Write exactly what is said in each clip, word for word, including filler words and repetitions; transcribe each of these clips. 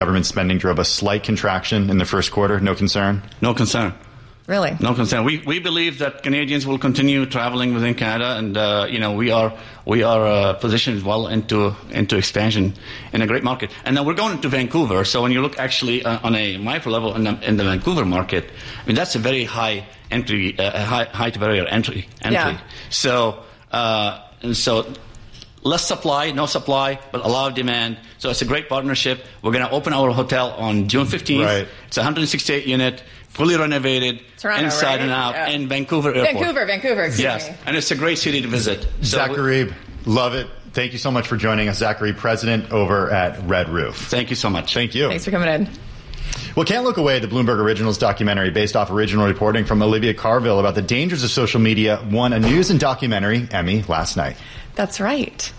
government spending drove a slight contraction in the first quarter. No concern? No concern. Really? No concern. We we believe that Canadians will continue traveling within Canada, and uh, you know we are we are uh, positioned well into into expansion in a great market. And now we're going into Vancouver. So when you look actually uh, on a micro level in the, in the Vancouver market, I mean that's a very high entry, uh, high high barrier entry entry. Yeah. So uh, and so. Less supply, no supply, but a lot of demand. So it's a great partnership. We're going to open our hotel on June fifteenth. Right. It's a one hundred sixty-eight unit, fully renovated, Toronto, inside right? and out, Yeah. in Vancouver Airport. Vancouver, Vancouver, excuse yes. me. And it's a great city to visit. So Zach Garib, love it. Thank you so much for joining us. Zach Garib, president over at Red Roof. Thank you so much. Thank you. Thanks for coming in. Well, Can't Look Away, the Bloomberg Originals documentary based off original reporting from Olivia Carville about the dangers of social media, won a News and Documentary Emmy last night. That's right.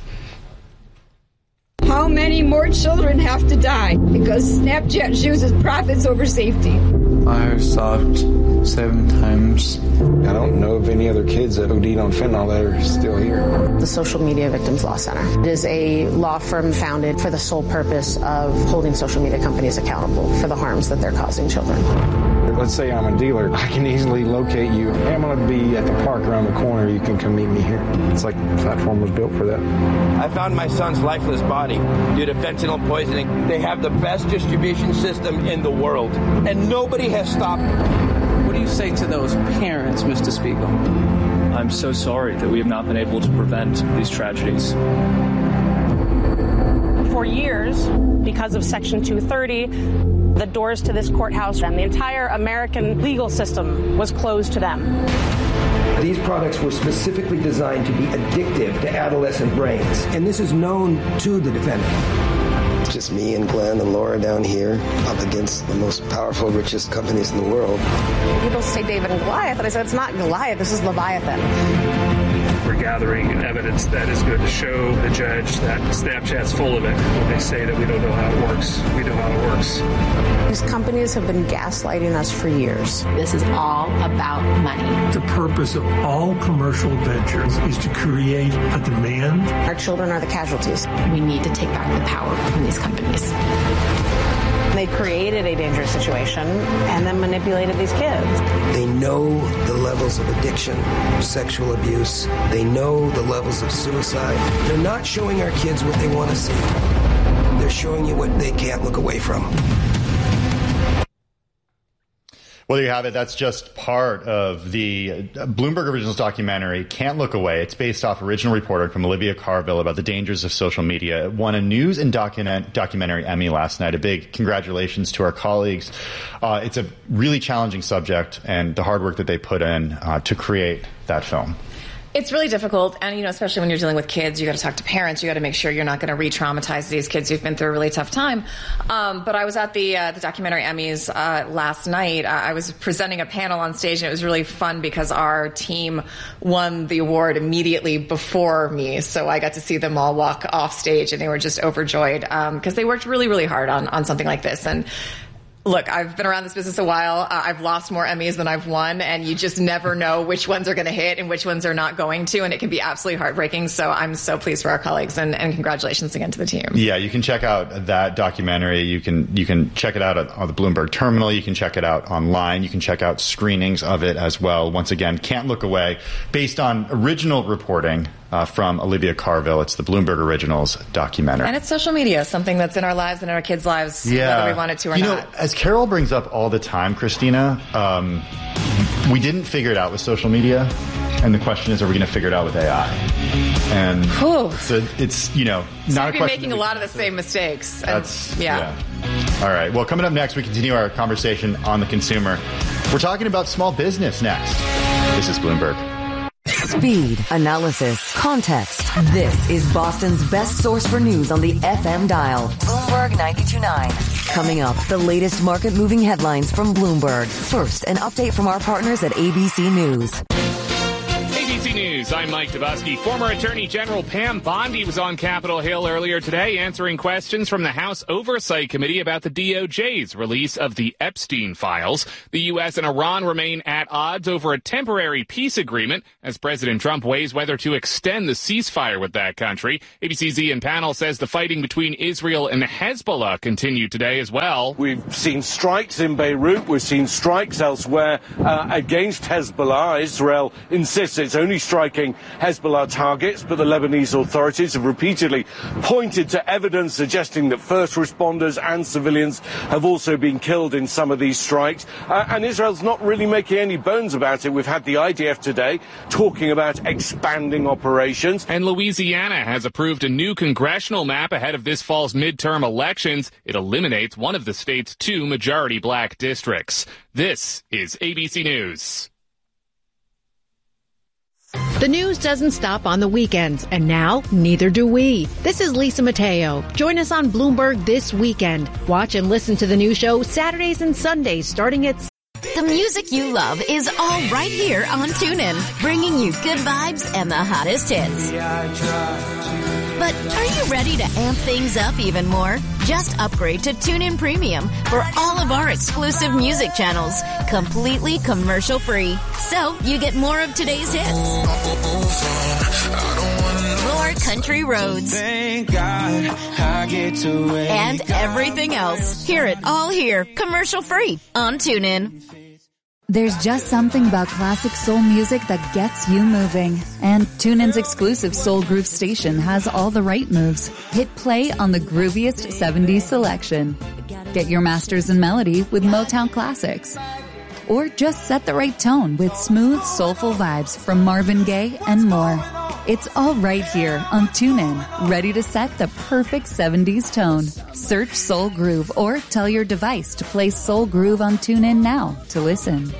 How many more children have to die because Snapchat chooses profits over safety? I was stopped seven times. I don't know of any other kids that OD'd on fentanyl that are still here. The Social Media Victims Law Center. It is a law firm founded for the sole purpose of holding social media companies accountable for the harms that they're causing children. Let's say I'm a dealer. I can easily locate you. Hey, I'm going to be at the park around the corner. You can come meet me here. It's like the platform was built for that. I found my son's lifeless body due to fentanyl poisoning. They have the best distribution system in the world, and nobody has stopped it. What do you say to those parents, Mister Spiegel? I'm so sorry that we have not been able to prevent these tragedies. For years, because of Section two thirty, the doors to this courthouse and the entire American legal system was closed to them. These products were specifically designed to be addictive to adolescent brains, and this is known to the defendant. It's just me and Glenn and Laura down here up against the most powerful, richest companies in the world. People say David and Goliath, and I said, it's not Goliath, this is Leviathan. We're gathering evidence that is going to show the judge that Snapchat's full of it. When they say that we don't know how it works, we know how it works. These companies have been gaslighting us for years. This is all about money. The purpose of all commercial ventures is to create a demand. Our children are the casualties. We need to take back the power from these companies. They created a dangerous situation and then manipulated these kids. They know the levels of addiction, sexual abuse. They know the levels of suicide. They're not showing our kids what they want to see. They're showing you what they can't look away from. Well, there you have it. That's just part of the Bloomberg Originals documentary, Can't Look Away. It's based off original reporting from Olivia Carville about the dangers of social media. It won a News and document, Documentary Emmy last night. A big congratulations to our colleagues. Uh, it's a really challenging subject and the hard work that they put in uh, to create that film. It's really difficult, and you know, especially when you're dealing with kids, you got to talk to parents. You got to make sure you're not going to re-traumatize these kids who've been through a really tough time. Um, but I was at the uh, the documentary Emmys uh, last night. Uh, I was presenting a panel on stage, and it was really fun because our team won the award immediately before me. So I got to see them all walk off stage, and they were just overjoyed because um, they worked really, really hard on on something like this. And look, I've been around this business a while. Uh, I've lost more Emmys than I've won, and you just never know which ones are going to hit and which ones are not going to, and it can be absolutely heartbreaking. So I'm so pleased for our colleagues, and, and congratulations again to the team. Yeah, you can check out that documentary. You can you can check it out on the Bloomberg Terminal. You can check it out online. You can check out screenings of it as well. Once again, Can't Look Away, based on original reporting Uh, from Olivia Carville. It's the Bloomberg Originals documentary. And it's social media, something that's in our lives and in our kids' lives, yeah. whether we want it to or you not. know, as Carol brings up all the time, Christina, um, we didn't figure it out with social media. And the question is, are we going to figure it out with A I? And so it's, you know, so not we'd a be question making a lot of the same mistakes. And, That's, yeah. yeah. All right. Well, coming up next, we continue our conversation on the consumer. We're talking about small business next. This is Bloomberg. Speed, analysis, context. This is Boston's best source for news on the F M dial. Bloomberg ninety-two point nine. Coming up, the latest market-moving headlines from Bloomberg. First, an update from our partners at A B C News. A B C News. News. I'm Mike Dubusky. Former Attorney General Pam Bondi was on Capitol Hill earlier today answering questions from the House Oversight Committee about the D O J's release of the Epstein files. The U S and Iran remain at odds over a temporary peace agreement as President Trump weighs whether to extend the ceasefire with that country. A B C's Ian Pannell says the fighting between Israel and Hezbollah continued today as well. We've seen strikes in Beirut. We've seen strikes elsewhere uh, against Hezbollah. Israel insists it's only striking Hezbollah targets, but the Lebanese authorities have repeatedly pointed to evidence suggesting that first responders and civilians have also been killed in some of these strikes. Uh, and Israel's not really making any bones about it. We've had the I D F today talking about expanding operations. And Louisiana has approved a new congressional map ahead of this fall's midterm elections. It eliminates one of the state's two majority black districts. This is A B C News. The news doesn't stop on the weekends, and now neither do we. This is Lisa Mateo. Join us on Bloomberg this weekend. Watch and listen to the new show Saturdays and Sundays starting at The music you love is all right here on TuneIn, bringing you good vibes and the hottest hits. But are you ready to amp things up even more? Just upgrade to TuneIn Premium for all of our exclusive music channels, completely commercial-free. So you get more of today's hits, more country roads, and everything else. Hear it all here, commercial-free on TuneIn. There's just something about classic soul music that gets you moving. And TuneIn's exclusive Soul Groove station has all the right moves. Hit play on the grooviest seventies selection. Get your masters in melody with Motown classics. Or just set the right tone with smooth, soulful vibes from Marvin Gaye and more. It's all right here on TuneIn, ready to set the perfect seventies tone. Search Soul Groove or tell your device to play Soul Groove on TuneIn now to listen.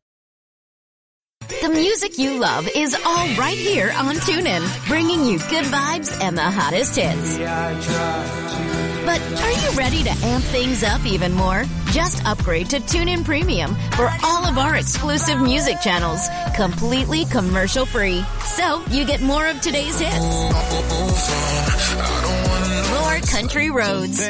The music you love is all right here on TuneIn, bringing you good vibes and the hottest hits. But are you ready to amp things up even more? Just upgrade to TuneIn Premium for all of our exclusive music channels, completely commercial-free. So you get more of today's hits, more country roads,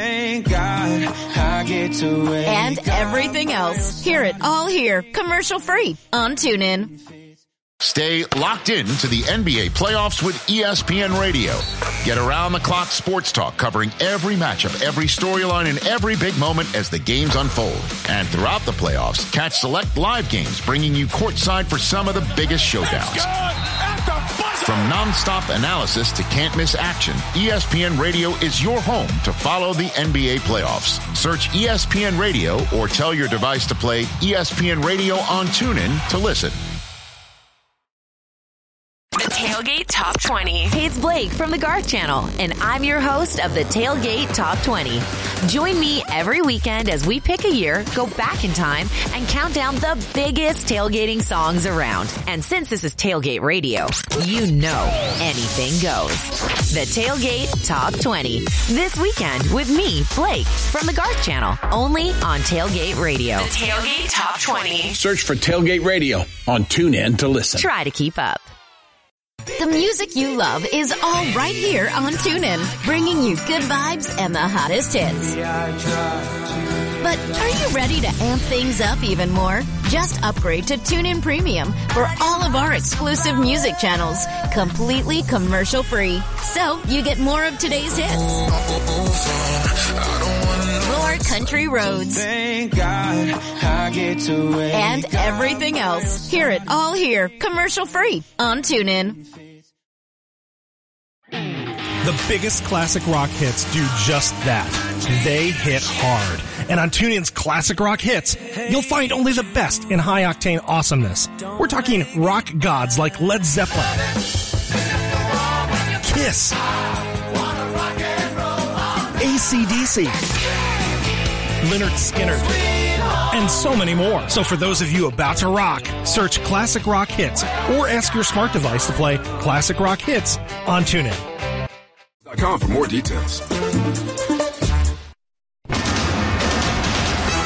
and everything else. Hear it all here, commercial-free on TuneIn. Stay locked in to the N B A playoffs with E S P N Radio. Get around-the-clock sports talk covering every matchup, every storyline, and every big moment as the games unfold. And throughout the playoffs, catch select live games bringing you courtside for some of the biggest showdowns. From nonstop analysis to can't-miss action, E S P N Radio is your home to follow the N B A playoffs. Search E S P N Radio or tell your device to play E S P N Radio on TuneIn to listen. The Tailgate Top twenty. Hey, it's Blake from the Garth Channel, and I'm your host of the Tailgate Top twenty. Join me every weekend as we pick a year, go back in time, and count down the biggest tailgating songs around. And since this is Tailgate Radio, you know anything goes. The Tailgate Top twenty. This weekend with me, Blake, from the Garth Channel, only on Tailgate Radio. The Tailgate Top twenty. Search for Tailgate Radio on TuneIn to listen. Try to keep up. The music you love is all right here on TuneIn, bringing you good vibes and the hottest hits. But are you ready to amp things up even more? Just upgrade to TuneIn Premium for all of our exclusive music channels, completely commercial-free. So you get more of today's hits, more country roads, and everything else. Hear it all here, commercial-free on TuneIn. The biggest classic rock hits do just that. They hit hard. And on TuneIn's Classic Rock Hits, you'll find only the best in high-octane awesomeness. We're talking rock gods like Led Zeppelin, Kiss, A C D C, Lynyrd Skynyrd, and so many more. So for those of you about to rock, search Classic Rock Hits or ask your smart device to play Classic Rock Hits on TuneIn. .com for more details.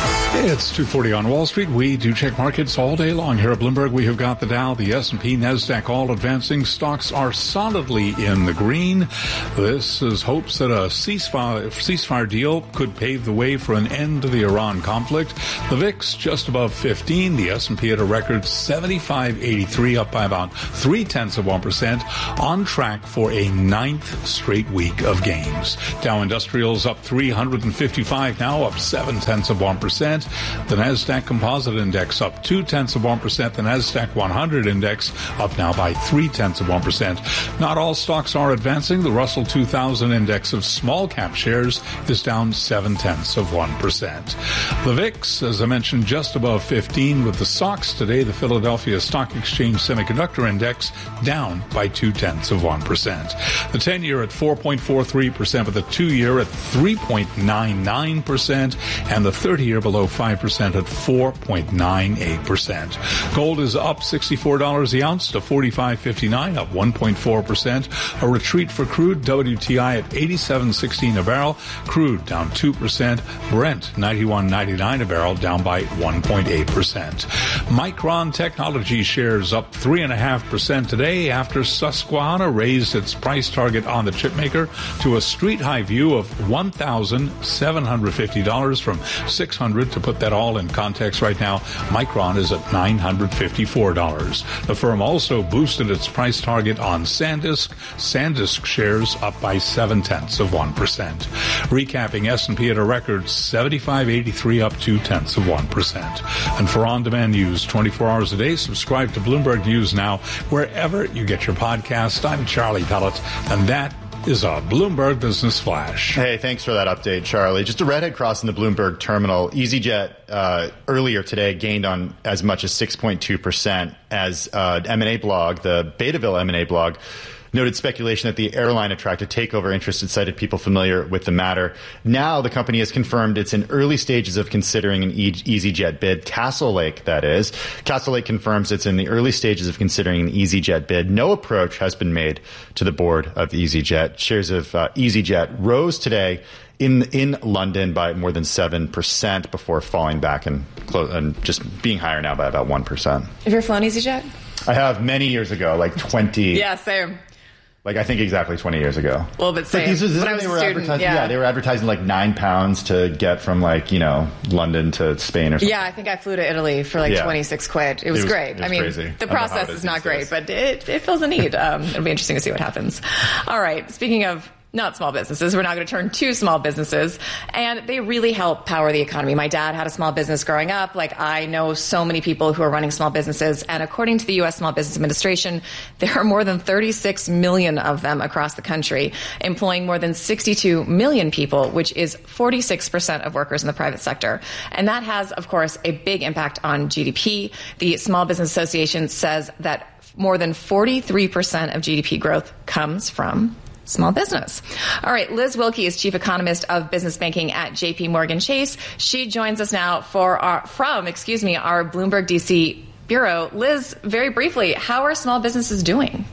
It's two forty on Wall Street. We do check markets all day long. Here at Bloomberg, we have got the Dow, the S and P, NASDAQ all advancing. Stocks are solidly in the green. This is hopes that a ceasefire, ceasefire deal could pave the way for an end to the Iran conflict. The V I X just above fifteen. The S and P at a record seventy-five eighty-three, up by about three-tenths of one percent, on track for a ninth straight week of gains. Dow Industrials up three hundred fifty-five now, up seven-tenths of one percent. The NASDAQ Composite Index up two-tenths of one percent. The NASDAQ one hundred Index up now by three-tenths of one percent. Not all stocks are advancing. The Russell two thousand Index of small-cap shares is down seven-tenths of one percent. The V I X, as I mentioned, just above fifteen. With the S O X today, the Philadelphia Stock Exchange Semiconductor Index down by two-tenths of one percent. The ten-year at four point four three percent, with the two-year at three point nine nine percent, and the thirty-year below five percent at four point nine eight percent. Gold is up sixty-four dollars the ounce to forty-five fifty-nine, up one point four percent. A retreat for crude, W T I at eighty-seven sixteen a barrel. Crude down two percent. Brent ninety-one ninety-nine a barrel, down by one point eight percent. Micron Technology shares up three point five percent today after Susquehanna raised its price target on the chipmaker to a street-high view of one thousand seven hundred fifty dollars from six hundred dollars. To put that all in context right now, Micron is at nine hundred fifty-four dollars. The firm also boosted its price target on SanDisk. SanDisk shares up by seven-tenths of one percent. Recapping, S and P at a record seventy-five eighty-three, up two-tenths of one percent. And for on-demand news twenty-four hours a day, subscribe to Bloomberg News Now wherever you get your podcast. I'm Charlie Pellet, and that is a Bloomberg Business Flash. Hey, thanks for that update, Charlie. Just a redhead crossing the Bloomberg terminal. EasyJet uh, earlier today gained on as much as six point two percent as uh, M and A blog, the Betaville M and A blog, noted speculation that the airline attracted takeover interest and cited people familiar with the matter. Now the company has confirmed it's in early stages of considering an e- EasyJet bid. Castlelake, that is. Castlelake confirms it's in the early stages of considering an EasyJet bid. No approach has been made to the board of EasyJet. Shares of uh, EasyJet rose today in in London by more than seven percent before falling back and, close, and just being higher now by about one percent. Have you ever flown EasyJet? I have many years ago, like twenty. Yeah, same. Like, I think exactly twenty years ago. A little bit same. Like, these, when I was they a were student, advertising, yeah. yeah, they were advertising like nine pounds to get from, like, you know, London to Spain or something. Yeah, I think I flew to Italy for like yeah. twenty-six quid. It was, it was great. It was I mean, crazy. the process is not great, but it, it fills a need. Um, it'll be interesting to see what happens. All right. Speaking of not small businesses, we're now going to turn to small businesses, and they really help power the economy. My dad had a small business growing up. Like, I know so many people who are running small businesses, and according to the U S Small Business Administration, there are more than thirty-six million of them across the country, employing more than sixty-two million people, which is forty-six percent of workers in the private sector. And that has, of course, a big impact on G D P. The Small Business Association says that more than forty-three percent of G D P growth comes from small business. All right, Liz Wilkie is chief economist of business banking at J P Morgan Chase. She joins us now for our, from, excuse me, our Bloomberg D C bureau. Liz, very briefly, how are small businesses doing?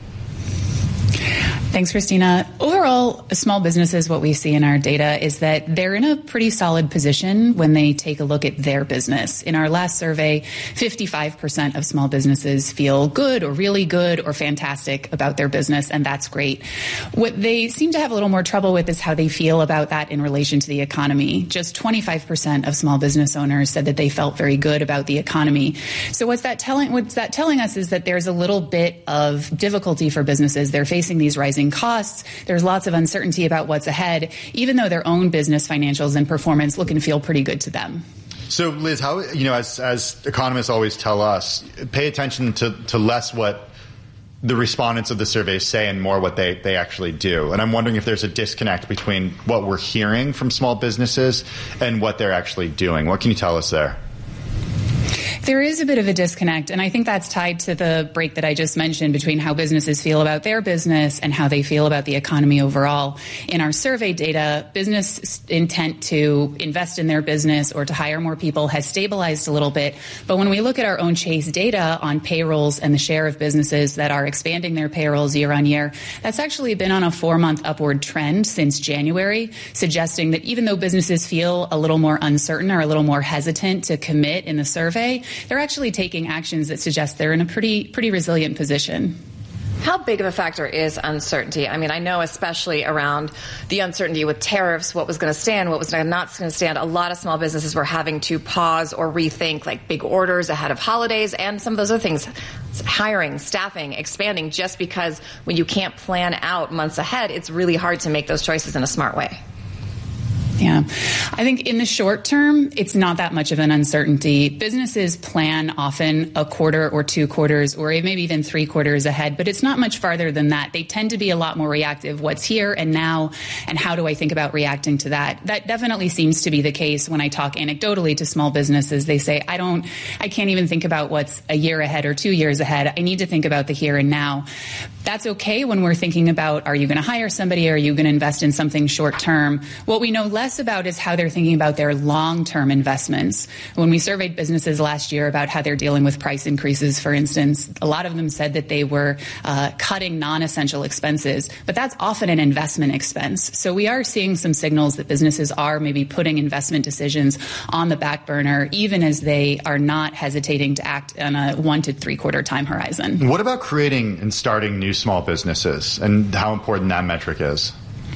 Thanks, Christina. Overall, small businesses, what we see in our data is that they're in a pretty solid position when they take a look at their business. In our last survey, fifty-five percent of small businesses feel good or really good or fantastic about their business, and that's great. What they seem to have a little more trouble with is how they feel about that in relation to the economy. Just twenty-five percent of small business owners said that they felt very good about the economy. So what's that telling, what's that telling us is that there's a little bit of difficulty for businesses. They're facing these rising costs. There's lots of uncertainty about what's ahead, even though their own business financials and performance look and feel pretty good to them. So, Liz, how, you know, as, as economists always tell us, pay attention to, to less what the respondents of the survey say and more what they, they actually do. And I'm wondering if there's a disconnect between what we're hearing from small businesses and what they're actually doing. What can you tell us there? There is a bit of a disconnect, and I think that's tied to the break that I just mentioned between how businesses feel about their business and how they feel about the economy overall. In our survey data, business intent to invest in their business or to hire more people has stabilized a little bit, but when we look at our own Chase data on payrolls and the share of businesses that are expanding their payrolls year on year, that's actually been on a four-month upward trend since January, suggesting that even though businesses feel a little more uncertain or a little more hesitant to commit in the survey, they're actually taking actions that suggest they're in a pretty pretty resilient position. How big of a factor is uncertainty? I mean, I know especially around the uncertainty with tariffs, what was going to stand, what was not going to stand. A lot of small businesses were having to pause or rethink like big orders ahead of holidays and some of those other things, hiring, staffing, expanding, just because when you can't plan out months ahead, it's really hard to make those choices in a smart way. Yeah, I think in the short term, it's not that much of an uncertainty. Businesses plan often a quarter or two quarters or maybe even three quarters ahead, but it's not much farther than that. They tend to be a lot more reactive. What's here and now, and how do I think about reacting to that? That definitely seems to be the case when I talk anecdotally to small businesses. They say, I don't, I can't even think about what's a year ahead or two years ahead. I need to think about the here and now. That's okay when we're thinking about, are you going to hire somebody? Or are you going to invest in something short term? What we know less about is how they're thinking about their long-term investments. When we surveyed businesses last year about how they're dealing with price increases, for instance, a lot of them said that they were uh, cutting non-essential expenses, but that's often an investment expense. So we are seeing some signals that businesses are maybe putting investment decisions on the back burner, even as they are not hesitating to act on a one to three quarter time horizon. What about creating and starting new small businesses and how important that metric is?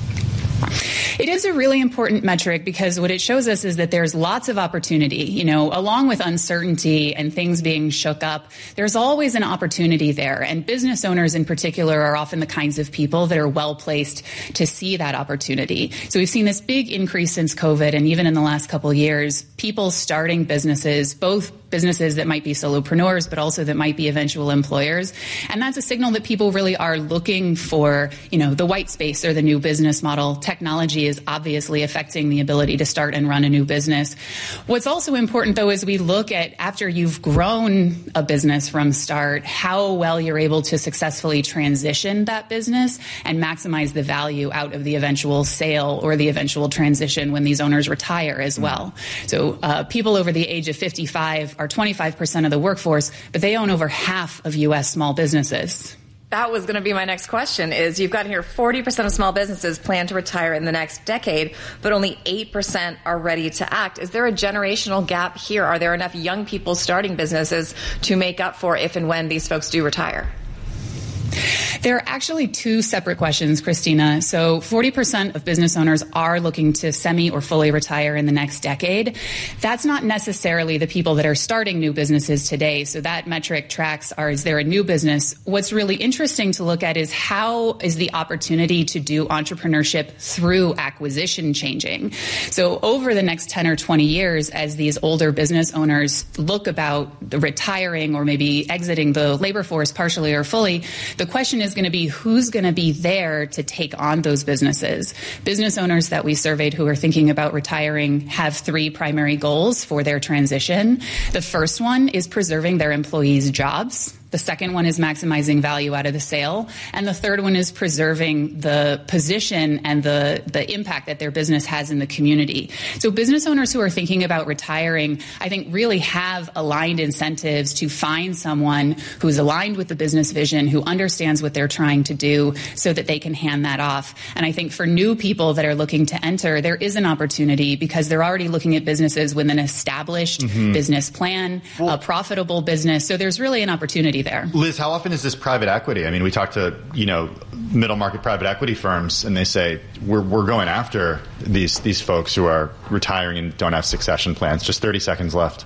It is a really important metric because what it shows us is that there's lots of opportunity. You know, along with uncertainty and things being shook up, there's always an opportunity there. And business owners in particular are often the kinds of people that are well placed to see that opportunity. So we've seen this big increase since COVID, and even in the last couple of years, people starting businesses, both businesses that might be solopreneurs, but also that might be eventual employers. And that's a signal that people really are looking for, you know, the white space or the new business model. Technology is obviously affecting the ability to start and run a new business. What's also important, though, is we look at after you've grown a business from start, how well you're able to successfully transition that business and maximize the value out of the eventual sale or the eventual transition when these owners retire as well. So uh, people over the age of fifty-five are twenty-five percent of the workforce, but they own over half of U S small businesses. That was going to be my next question is you've got here forty percent of small businesses plan to retire in the next decade, but only eight percent are ready to act. Is there a generational gap here? Are there enough young people starting businesses to make up for if and when these folks do retire? There are actually two separate questions, Christina. So forty percent of business owners are looking to semi or fully retire in the next decade. That's not necessarily the people that are starting new businesses today. So that metric tracks are, is there a new business? What's really interesting to look at is how is the opportunity to do entrepreneurship through acquisition changing? So over the next ten or twenty years, as these older business owners look about retiring or maybe exiting the labor force partially or fully, the question is going to be who's going to be there to take on those businesses. Business owners that we surveyed who are thinking about retiring have three primary goals for their transition. The first one is preserving their employees' jobs. The second one is maximizing value out of the sale. And the third one is preserving the position and the, the impact that their business has in the community. So business owners who are thinking about retiring, I think, really have aligned incentives to find someone who's aligned with the business vision, who understands what they're trying to do so that they can hand that off. And I think for new people that are looking to enter, there is an opportunity because they're already looking at businesses with an established mm-hmm. business plan, well, a profitable business. So there's really an opportunity there. Liz, how often is this private equity? I mean, we talk to, you know, middle market private equity firms and they say, we're, we're going after these, these folks who are retiring and don't have succession plans. Just thirty seconds left.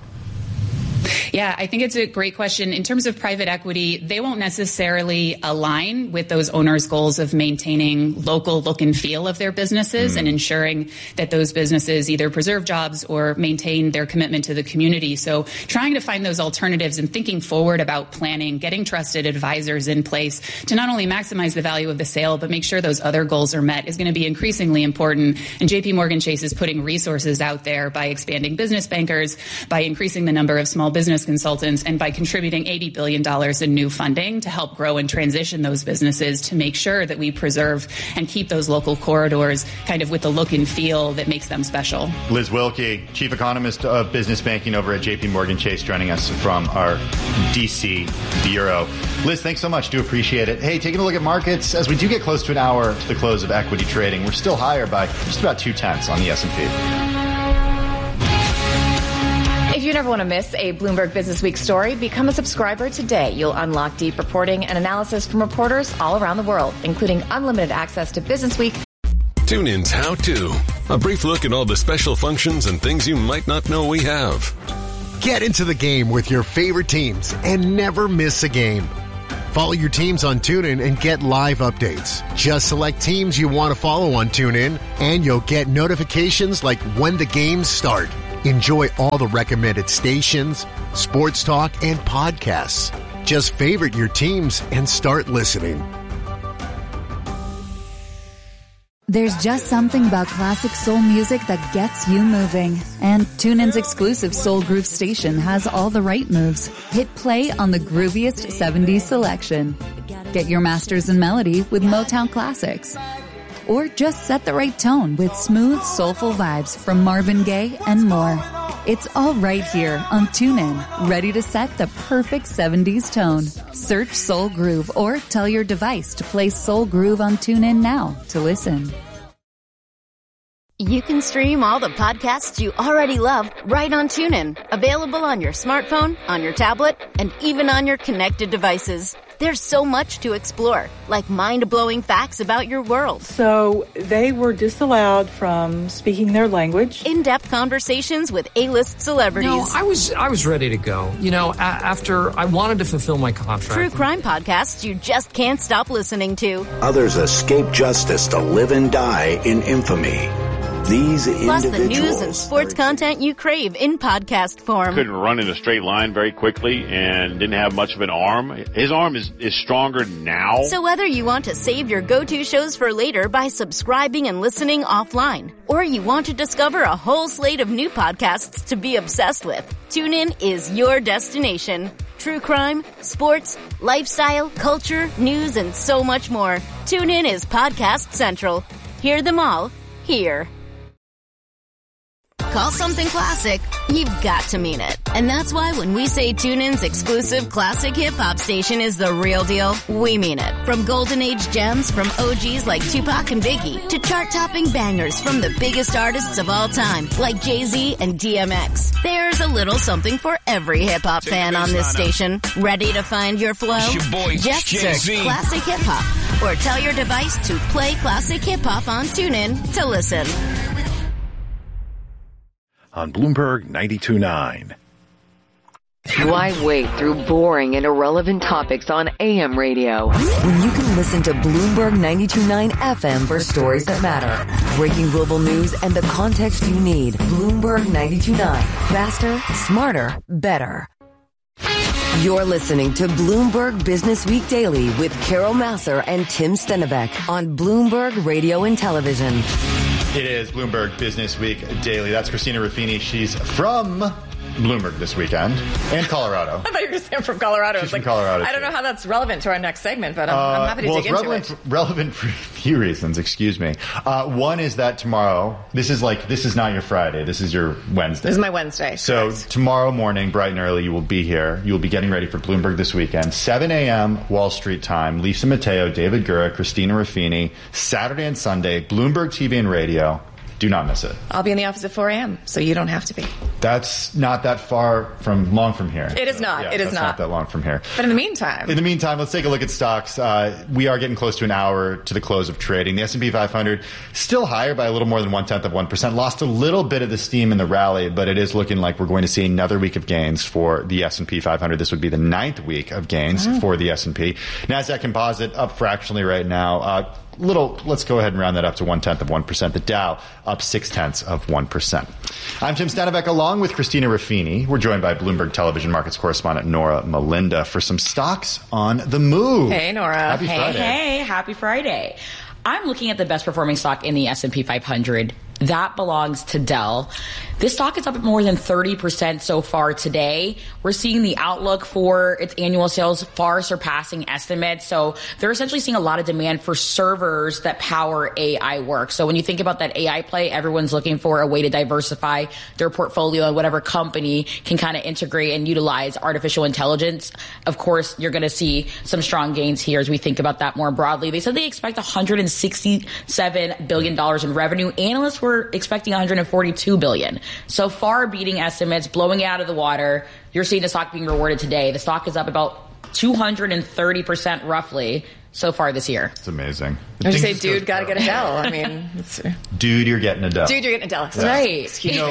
Yeah, I think it's a great question. In terms of private equity, they won't necessarily align with those owners' goals of maintaining local look and feel of their businesses mm. and ensuring that those businesses either preserve jobs or maintain their commitment to the community. So trying to find those alternatives and thinking forward about planning, getting trusted advisors in place to not only maximize the value of the sale, but make sure those other goals are met is going to be increasingly important. And J P Morgan Chase is putting resources out there by expanding business bankers, by increasing the number of small business business consultants, and by contributing eighty billion dollars in new funding to help grow and transition those businesses to make sure that we preserve and keep those local corridors kind of with the look and feel that makes them special. Liz Wilkie, Chief Economist of Business Banking over at J P Morgan Chase, joining us from our D C Bureau. Liz, thanks so much. Do appreciate it. Hey, taking a look at markets, as we do get close to an hour to the close of equity trading, we're still higher by just about two tenths on the S and P. If you never want to miss a Bloomberg Business Week story, become a subscriber today. You'll unlock deep reporting and analysis from reporters all around the world, including unlimited access to Business Week. TuneIn's How To. A brief look at all the special functions and things you might not know we have. Get into the game with your favorite teams and never miss a game. Follow your teams on TuneIn and get live updates. Just select teams you want to follow on TuneIn, and you'll get notifications like when the games start. Enjoy all the recommended stations, sports talk, and podcasts. Just favorite your teams and start listening. There's just something about classic soul music that gets you moving. And TuneIn's exclusive Soul Groove station has all the right moves. Hit play on the grooviest seventies selection. Get your masters in melody with Motown Classics. Or just set the right tone with smooth, soulful vibes from Marvin Gaye and more. It's all right here on TuneIn, ready to set the perfect seventies tone. Search Soul Groove or tell your device to play Soul Groove on TuneIn now to listen. You can stream all the podcasts you already love right on TuneIn. Available on your smartphone, on your tablet, and even on your connected devices. There's so much to explore, like mind-blowing facts about your world. So they were disallowed from speaking their language. In-depth conversations with A-list celebrities. No, I was I was ready to go. You know, a- after I wanted to fulfill my contract. True crime podcasts you just can't stop listening to. Others escape justice to live and die in infamy. These Plus the individuals news and sports content you crave in podcast form. Couldn't run in a straight line very quickly and didn't have much of an arm. His arm is, is stronger now. So whether you want to save your go-to shows for later by subscribing and listening offline, or you want to discover a whole slate of new podcasts to be obsessed with, TuneIn is your destination. True crime, sports, lifestyle, culture, news, and so much more. TuneIn is Podcast Central. Hear them all here. Call something classic, you've got to mean it. And that's why when we say TuneIn's exclusive classic hip-hop station is the real deal, we mean it. From golden age gems from O Gs like Tupac and Biggie, to chart-topping bangers from the biggest artists of all time, like Jay-Z and D M X. There's a little something for every hip-hop fan on this station. Ready to find your flow? It's your boy, Just Jay-Z. search Classic Hip-Hop, or tell your device to play Classic Hip-Hop on TuneIn to listen. On Bloomberg ninety-two point nine. Why wait through boring and irrelevant topics on A M radio when you can listen to Bloomberg ninety-two point nine F M for stories that matter? Breaking global news and the context you need. Bloomberg ninety-two point nine. Faster, smarter, better. You're listening to Bloomberg Business Week Daily with Carol Massar and Tim Stennebeck on Bloomberg Radio and Television. It is Bloomberg Business Week Daily. That's Christina Ruffini. She's from Bloomberg this weekend and Colorado. I thought you were going to say I'm from Colorado. She's It's from like, Colorado, I don't too. know how that's relevant to our next segment, but I'm, Uh, I'm happy to well, dig it's into relevant, it. relevant for a few reasons, excuse me. Uh, one is that tomorrow, this is like, this is not your Friday, this is your Wednesday. This is my Wednesday. So correct. tomorrow morning, bright and early, you will be here. You will be getting ready for Bloomberg this weekend. seven a.m. Wall Street time. Lisa Mateo, David Gura, Christina Ruffini. Saturday and Sunday, Bloomberg T V and radio. Do not miss it. I'll be in the office at four a.m., so you don't have to be. That's not that far from, long from here. It is not. Yeah, it is that's not. not that long from here. But in the meantime. In the meantime, let's take a look at stocks. Uh, we are getting close to an hour to the close of trading. The S and P five hundred still higher by a little more than one-tenth of one percent. Lost a little bit of the steam in the rally, but it is looking like we're going to see another week of gains for the S and P five hundred. This would be the ninth week of gains Mm. for the S and P. NASDAQ Composite up fractionally right now. Uh, little, let's go ahead and round that up to one-tenth of one percent. The Dow up six-tenths of one percent. I'm Tim Stennebeck along with Christina Ruffini. We're joined by Bloomberg Television Markets correspondent Nora Melinda for some stocks on the move. Hey, Nora. Happy hey, Friday. hey, happy Friday. I'm looking at the best performing stock in the S and P five hundred That belongs to Dell. This stock is up more than thirty percent so far today. We're seeing the outlook for its annual sales far surpassing estimates. So they're essentially seeing a lot of demand for servers that power A I work. So when you think about that A I play, everyone's looking for a way to diversify their portfolio, and whatever company can kind of integrate and utilize artificial intelligence. Of course, you're going to see some strong gains here as we think about that more broadly. They said they expect one hundred sixty-seven billion dollars in revenue. Analysts were expecting one hundred forty-two billion dollars. So far beating estimates, blowing it out of the water. You're seeing the stock being rewarded today. The stock is up about two hundred thirty percent roughly so far this year. It's amazing. I would say, dude, got to get a Dell. I mean, it's, dude, you're getting a Dell. Dude, you're getting a Dell. Yeah. Right. You know,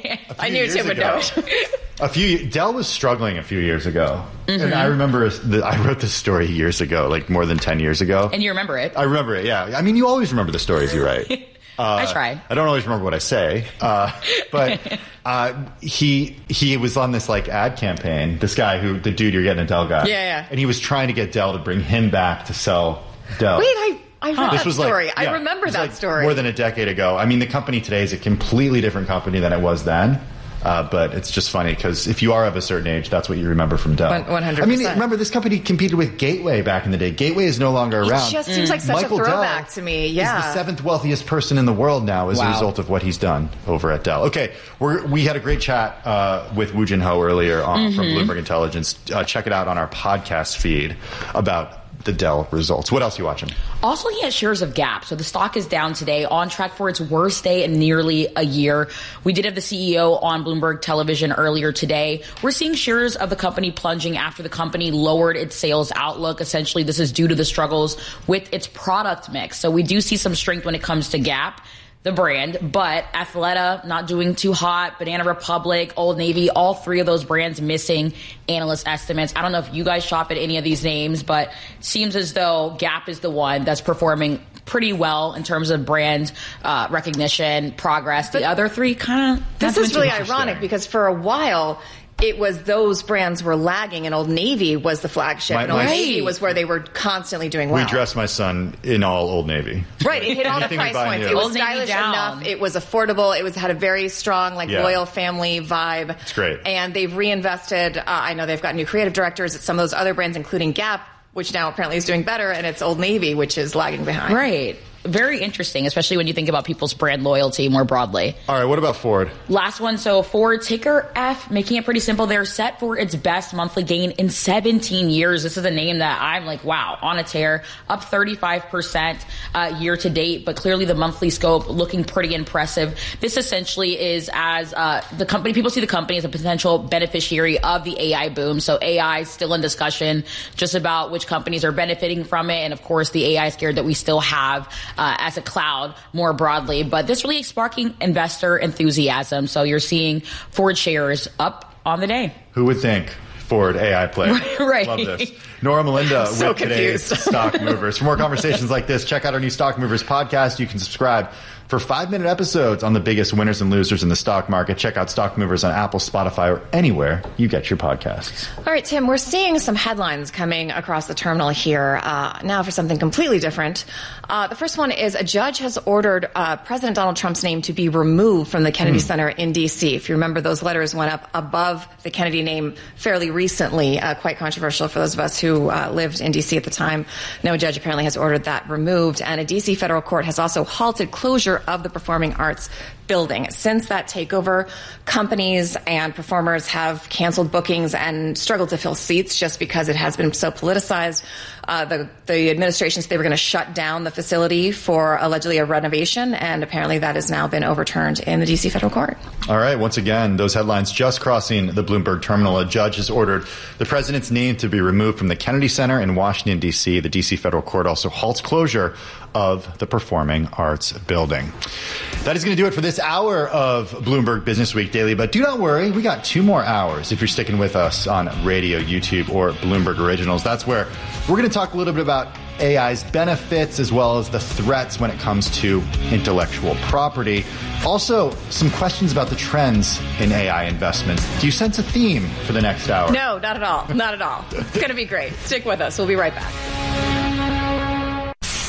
I knew Tim would know it. A few Dell was struggling a few years ago, Mm-hmm. and I remember the, I wrote this story years ago, like more than ten years ago. And you remember it? I remember it. Yeah. I mean, you always remember the stories you write. Uh, I try. I don't always remember what I say, uh, but uh, he he was on this like ad campaign. This guy who the dude you're getting a Dell guy. Yeah, yeah. And he was trying to get Dell to bring him back to sell Dell. Wait, I I read This that was like- story. yeah, I remember it was that like story. More than a decade ago. I mean, the company today is a completely different company than it was then. Uh, but it's just funny because if you are of a certain age, that's what you remember from Dell. one hundred I mean, percent. remember this company competed with Gateway back in the day. Gateway is no longer around. It just seems like such Michael a throwback Dell to me. Yeah. Is the seventh wealthiest person in the world now as Wow. a result of what he's done over at Dell. Okay, we're, we had a great chat uh, with Woo Jin Ho earlier on, from Mhm. Bloomberg Intelligence. Uh, check it out on our podcast feed about the Dell results. What else are you watching? Also, he has shares of Gap. So the stock is down today, on track for its worst day in nearly a year. We did have the C E O on Bloomberg Television earlier today. We're seeing shares of the company plunging after the company lowered its sales outlook. Essentially, this is due to the struggles with its product mix. So we do see some strength when it comes to Gap, the brand, but Athleta not doing too hot, Banana Republic, Old Navy, all three of those brands missing analyst estimates. I don't know if you guys shop at any of these names, but it seems as though Gap is the one that's performing pretty well in terms of brand uh, recognition, progress. The other three kind of... This is really ironic because for a while, it was those brands were lagging, and Old Navy was the flagship, My- and Old my- Navy was where they were constantly doing well. We dressed my son in all Old Navy. Right, it hit all the Anything we price buy points. new. It was Old Navy stylish down. enough. It was affordable. It was had a very strong, like Yeah. royal family vibe. It's great. And they've reinvested. Uh, I know they've got new creative directors at some of those other brands, including Gap, which now apparently is doing better, and it's Old Navy, which is lagging behind. Right. Very interesting, especially when you think about people's brand loyalty more broadly. All right, what about Ford? Last one, so Ford, ticker F, making it pretty simple. They're set for its best monthly gain in seventeen years. This is a name that I'm like, wow, on a tear, up thirty-five percent uh, year to date, but clearly the monthly scope looking pretty impressive. This essentially is as uh, the company, people see the company as a potential beneficiary of the A I boom. So A I is still in discussion just about which companies are benefiting from it. And of course, the A I scare that we still have Uh, as a cloud more broadly, but this really is sparking investor enthusiasm. So you're seeing Ford shares up on the day. Who would think? Ford A I play. Right. Love this. Nora Melinda I'm so with today's confused. Stock Movers. For more conversations like this, check out our new Stock Movers podcast. You can subscribe for five-minute episodes on the biggest winners and losers in the stock market. Check out Stock Movers on Apple, Spotify, or anywhere you get your podcasts. All right, Tim, we're seeing some headlines coming across the terminal here uh, now for something completely different. Uh, the first one is a judge has ordered uh, President Donald Trump's name to be removed from the Kennedy Hmm. Center in D C. If you remember, those letters went up above the Kennedy name fairly recently, uh, quite controversial for those of us who uh, lived in D C at the time. No judge apparently has ordered that removed, and a D C federal court has also halted closure of the Performing Arts building. Since that takeover, companies and performers have canceled bookings and struggled to fill seats just because it has been so politicized. Uh, the, the administration said they were going to shut down the facility for allegedly a renovation, and apparently that has now been overturned in the D C federal court. All right, once again, those headlines just crossing the Bloomberg terminal. A judge has ordered the president's name to be removed from the Kennedy Center in Washington, D C. The D C federal court also halts closure of the Performing Arts building. That is going to do it for this hour of Bloomberg Business Week Daily. But do not worry, we got two more hours if you're sticking with us on radio, YouTube, or Bloomberg Originals. That's where we're going to talk a little bit about A I's benefits as well as the threats when it comes to intellectual property. Also, some questions about the trends in A I investments. Do you sense a theme for the next hour? No, not at all. Not at all. It's going to be great. Stick with us. We'll be right back.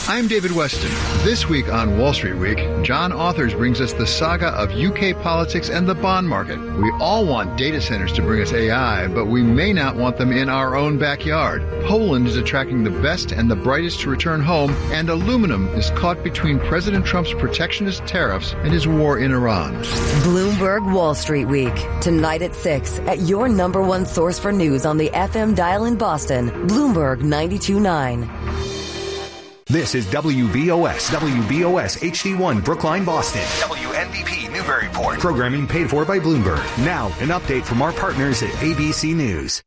I'm David Weston. This week on Wall Street Week, John Authors brings us the saga of U K politics and the bond market. We all want data centers to bring us A I, but we may not want them in our own backyard. Poland is attracting the best and the brightest to return home, and aluminum is caught between President Trump's protectionist tariffs and his war in Iran. Bloomberg Wall Street Week, tonight at six at your number one source for news on the F M dial in Boston, Bloomberg ninety-two point nine. This is W B O S, W B O S H D one Brookline, Boston. W N B P Newburyport. Programming paid for by Bloomberg. Now, an update from our partners at A B C News.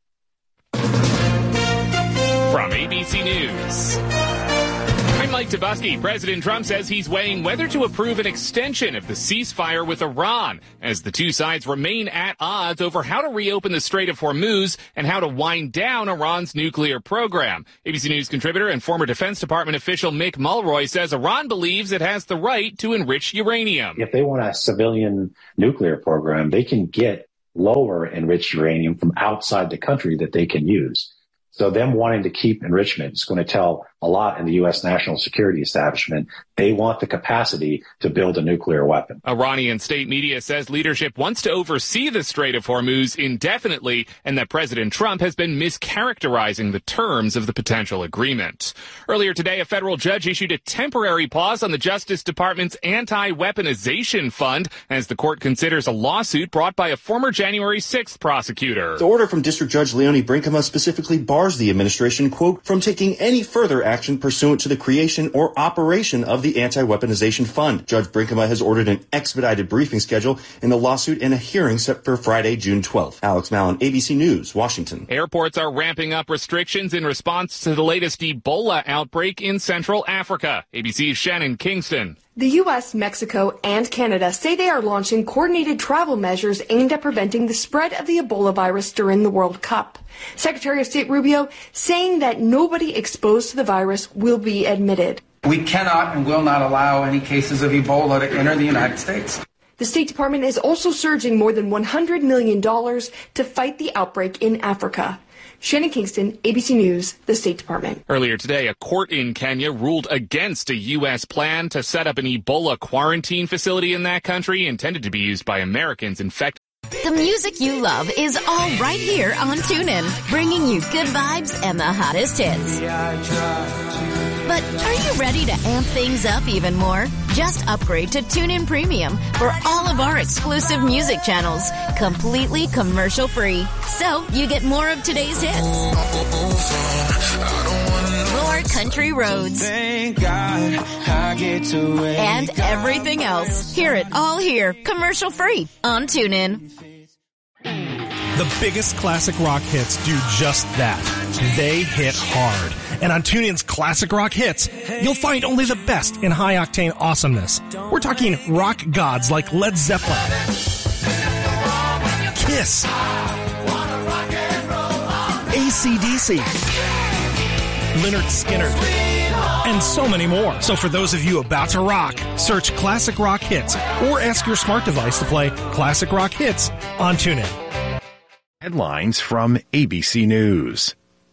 From A B C News, I'm Mike Tobusky. President Trump says he's weighing whether to approve an extension of the ceasefire with Iran as the two sides remain at odds over how to reopen the Strait of Hormuz and how to wind down Iran's nuclear program. A B C News contributor and former Defense Department official Mick Mulroy says Iran believes it has the right to enrich uranium. If they want a civilian nuclear program, they can get lower enriched uranium from outside the country that they can use. So them wanting to keep enrichment is going to tell a lot in the U S national security establishment. They want the capacity to build a nuclear weapon. Iranian state media says leadership wants to oversee the Strait of Hormuz indefinitely and that President Trump has been mischaracterizing the terms of the potential agreement. Earlier today, a federal judge issued a temporary pause on the Justice Department's anti-weaponization fund as the court considers a lawsuit brought by a former January sixth prosecutor. The order from District Judge Leonie Brinkema specifically bars the administration, quote, from taking any further action pursuant to the creation or operation of the Anti-Weaponization Fund. Judge Brinkema has ordered an expedited briefing schedule in the lawsuit and a hearing set for Friday, June twelfth. Alex Mallon, A B C News, Washington. Airports are ramping up restrictions in response to the latest Ebola outbreak in Central Africa. A B C's Shannon Kingston. The U S, Mexico, and Canada say they are launching coordinated travel measures aimed at preventing the spread of the Ebola virus during the World Cup. Secretary of State Rubio saying that nobody exposed to the virus will be admitted. We cannot and will not allow any cases of Ebola to enter the United States. The State Department is also surging more than one hundred million dollars to fight the outbreak in Africa. Shannon Kingston, A B C News, the State Department. Earlier today, a court in Kenya ruled against a U S plan to set up an Ebola quarantine facility in that country intended to be used by Americans infected. The music you love is all right here on TuneIn, bringing you good vibes and the hottest hits. But are you ready to amp things up even more? Just upgrade to TuneIn Premium for all of our exclusive music channels, completely commercial-free. So you get more of today's hits, more country roads, Thank God I get to and everything else. Hear it all here, commercial-free on TuneIn. The biggest classic rock hits do just that. They hit hard. And on TuneIn's Classic Rock Hits, you'll find only the best in high-octane awesomeness. We're talking rock gods like Led Zeppelin, Kiss, A C D C, Lynyrd Skynyrd, and so many more. So for those of you about to rock, search Classic Rock Hits or ask your smart device to play Classic Rock Hits on TuneIn. Headlines from A B C News.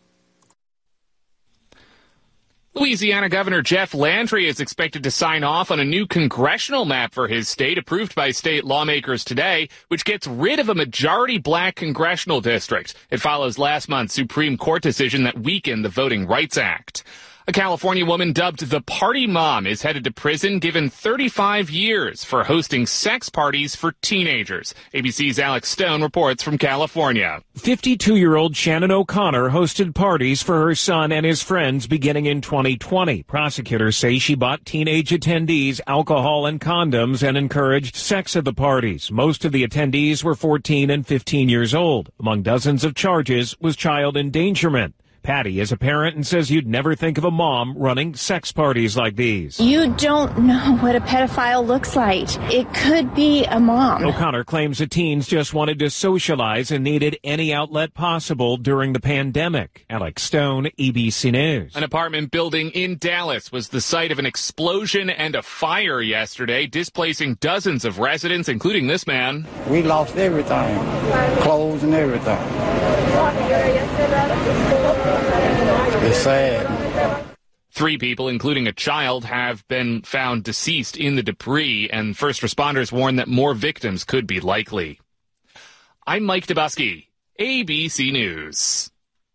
Louisiana Governor Jeff Landry is expected to sign off on a new congressional map for his state approved by state lawmakers today, which gets rid of a majority black congressional district. It follows last month's Supreme Court decision that weakened the Voting Rights Act. A California woman dubbed the Party Mom is headed to prison, given thirty-five years for hosting sex parties for teenagers. A B C's Alex Stone reports from California. fifty-two-year-old Shannon O'Connor hosted parties for her son and his friends beginning in twenty twenty. Prosecutors say she bought teenage attendees alcohol and condoms and encouraged sex at the parties. Most of the attendees were fourteen and fifteen years old. Among dozens of charges was child endangerment. Patty is a parent and says you'd never think of a mom running sex parties like these. You don't know what a pedophile looks like. It could be a mom. O'Connor claims the teens just wanted to socialize and needed any outlet possible during the pandemic. Alex Stone, A B C News. An apartment building in Dallas was the site of an explosion and a fire yesterday, displacing dozens of residents, including this man. We lost everything, clothes and everything. It's sad. Three people, including a child, have been found deceased in the debris, and first responders warn that more victims could be likely. I'm Mike Dubusky, A B C News.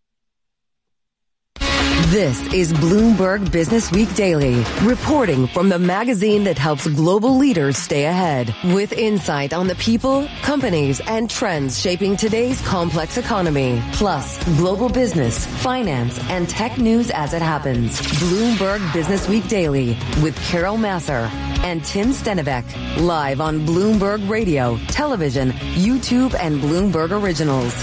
This is Bloomberg Business Week Daily, reporting from the magazine that helps global leaders stay ahead, with insight on the people, companies, and trends shaping today's complex economy, plus global business, finance, and tech news as it happens. Bloomberg Business Week Daily with Carol Masser and Tim Stenivek, live on Bloomberg Radio, television, YouTube, and Bloomberg Originals.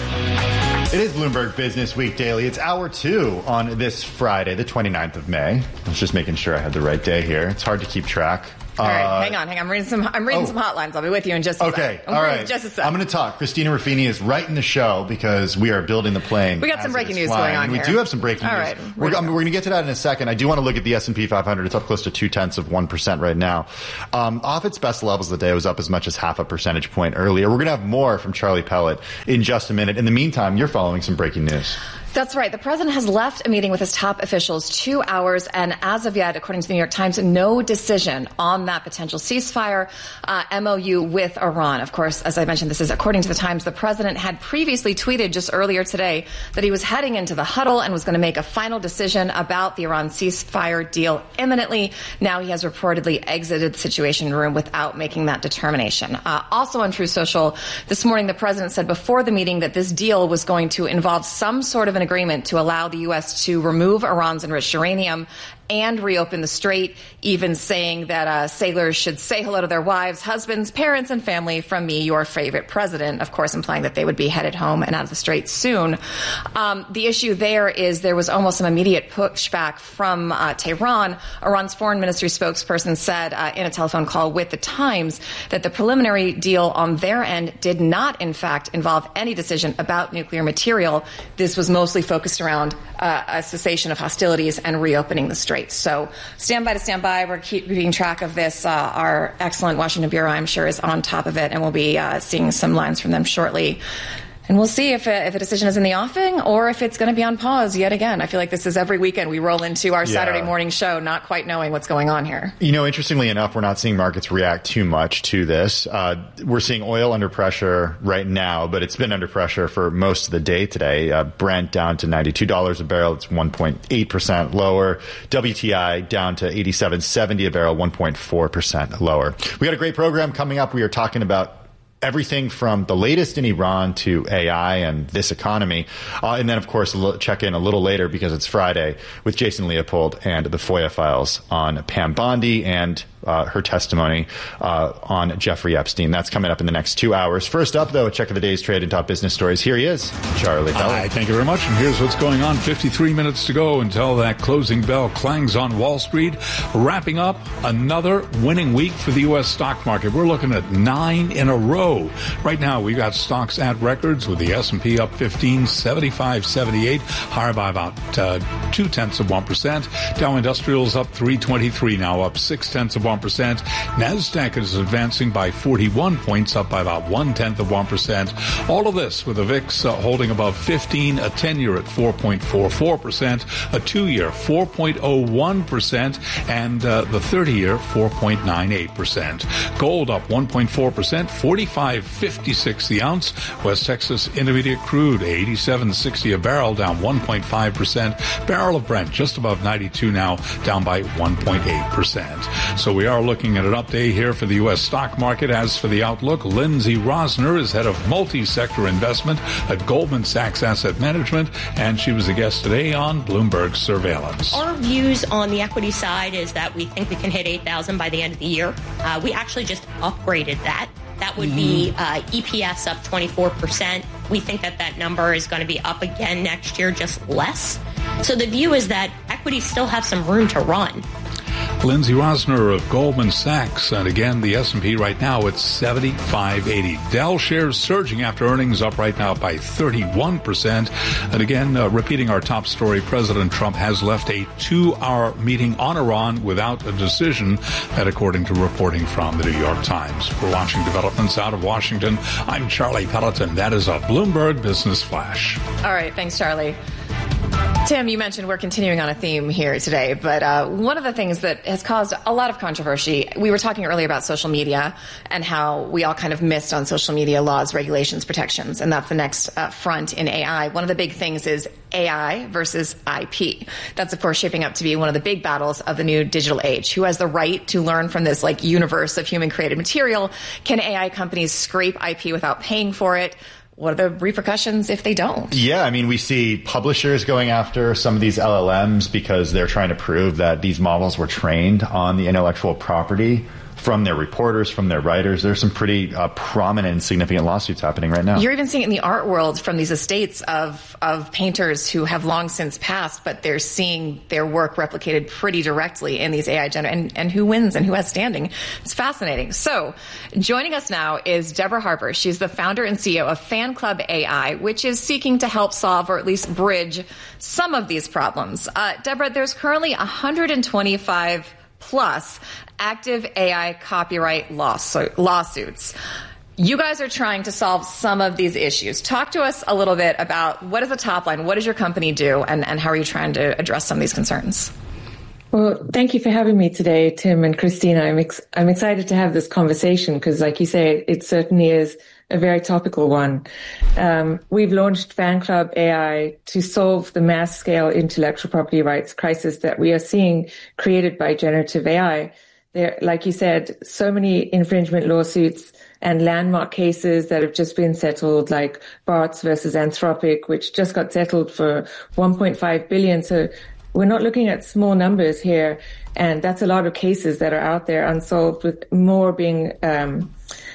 It is Bloomberg Business Week Daily. It's hour two on this Friday, the twenty-ninth of May. I was just making sure I had the right day here. It's hard to keep track. All right, uh, hang on, hang on. I'm reading some. I'm reading oh. some hotlines. I'll be with you in just a okay, second. Okay, all right. Just a second. I'm going to talk. Christina Ruffini is right in the show because we are building the plane. We got some breaking news flying. going on and we here. do have some breaking all news. Right, we're, I mean, we're going to get to that in a second. I do want to look at the S and P five hundred. It's up close to two tenths of one percent right now. Um, off its best levels of the day, it was up as much as half a percentage point earlier. We're going to have more from Charlie Pellet in just a minute. In the meantime, you're following some breaking news. That's right. The president has left a meeting with his top officials two hours, and as of yet, according to the New York Times, no decision on that potential ceasefire uh, M O U with Iran. Of course, as I mentioned, this is according to the Times. The president had previously tweeted just earlier today that he was heading into the huddle and was going to make a final decision about the Iran ceasefire deal imminently. Now he has reportedly exited the Situation Room without making that determination. Uh, also on Truth Social this morning, the president said before the meeting that this deal was going to involve some sort of an agreement to allow the U S to remove Iran's enriched uranium and reopen the strait, even saying that uh, sailors should say hello to their wives, husbands, parents, and family from me, your favorite president, of course implying that they would be headed home and out of the strait soon. Um, the issue there is there was almost some immediate pushback from uh, Tehran. Iran's foreign ministry spokesperson said uh, in a telephone call with the Times that the preliminary deal on their end did not, in fact, involve any decision about nuclear material. This was mostly focused around uh, a cessation of hostilities and reopening the strait. So stand by to stand by. We're keeping track of this. Uh, our excellent Washington Bureau, I'm sure, is on top of it, and we'll be uh, seeing some lines from them shortly. And we'll see if a, if a decision is in the offing or if it's going to be on pause yet again. I feel like this is every weekend we roll into our yeah. Saturday morning show not quite knowing what's going on here. You know, interestingly enough, we're not seeing markets react too much to this. Uh, we're seeing oil under pressure right now, but it's been under pressure for most of the day today. Uh, Brent down to ninety-two dollars a barrel. It's one point eight percent lower. W T I down to eighty-seven seventy a barrel, one point four percent lower. We got a great program coming up. We are talking about everything from the latest in Iran to A I and this economy. Uh, and then, of course, check in a little later because it's Friday with Jason Leopold and the FOIA files on Pam Bondi and uh, her testimony uh, on Jeffrey Epstein. That's coming up in the next two hours. First up, though, a check of the day's trade and top business stories. Here he is, Charlie Pellet. Hi, thank you very much. And here's what's going on. fifty-three minutes to go until that closing bell clangs on Wall Street. Wrapping up another winning week for the U S stock market. We're looking at nine in a row. Right now, we've got stocks at records with the S and P up fifteen, seventy-five seventy-eight, higher by about uh, two tenths of one percent. Dow Industrials up three twenty-three, now up six tenths of one percent. Nasdaq is advancing by forty-one points, up by about one tenth of one percent. All of this with the V I X uh, holding above fifteen, a ten-year at four point four four percent, a two-year four point oh one percent, and uh, the thirty-year four point nine eight percent. Gold up one point four percent, forty-five fifty-six the ounce. West Texas Intermediate crude eighty-seven sixty a barrel, down one point five percent. Barrel of Brent just above ninety-two now, down by one point eight percent. So we are looking at an update here for the U S stock market. As for the outlook, Lindsay Rosner is head of multi-sector investment at Goldman Sachs Asset Management, and she was a guest today on Bloomberg Surveillance. Our views on the equity side is that we think we can hit eight thousand by the end of the year. Uh, we actually just upgraded that. That would be uh, E P S up twenty-four percent. We think that that number is going to be up again next year, just less. So the view is that equities still have some room to run. Lindsay Rosner of Goldman Sachs. And again, the S and P right now at seventy-five eighty. Dell shares surging after earnings, up right now by thirty-one percent. And again, uh, repeating our top story, President Trump has left a two-hour meeting on Iran without a decision, that according to reporting from the New York Times. We're watching developments out of Washington. I'm Charlie Pelleton. That is a Bloomberg Business Flash. All right. Thanks, Charlie. Tim, you mentioned we're continuing on a theme here today, but uh, one of the things that has caused a lot of controversy, we were talking earlier about social media and how we all kind of missed on social media laws, regulations, protections, and that's the next uh, front in A I. One of the big things is A I versus I P. That's, of course, shaping up to be one of the big battles of the new digital age. Who has the right to learn from this like universe of human created material? Can A I companies scrape I P without paying for it? What are the repercussions if they don't? Yeah, I mean, we see publishers going after some of these L L Ms because they're trying to prove that these models were trained on the intellectual property from their reporters, from their writers. There's some pretty uh, prominent and significant lawsuits happening right now. You're even seeing it in the art world from these estates of, of painters who have long since passed, but they're seeing their work replicated pretty directly in these A I generated, and, and who wins and who has standing. It's fascinating. So joining us now is Deborah Harper. She's the founder and C E O of Fan Club A I, which is seeking to help solve or at least bridge some of these problems. Uh, Deborah, there's currently one hundred twenty-five plus active A I copyright lawsuit, lawsuits. You guys are trying to solve some of these issues. Talk to us a little bit about what is the top line, what does your company do, and, and how are you trying to address some of these concerns? Well, thank you for having me today, Tim and Christina. I'm ex- I'm excited to have this conversation because, like you say, it certainly is a very topical one. Um, we've launched Fan Club A I to solve the mass-scale intellectual property rights crisis that we are seeing created by generative A I. There, like you said, so many infringement lawsuits and landmark cases that have just been settled, like Bart's versus Anthropic, which just got settled for one point five billion dollars. So we're not looking at small numbers here, and that's a lot of cases that are out there unsolved, with more being um,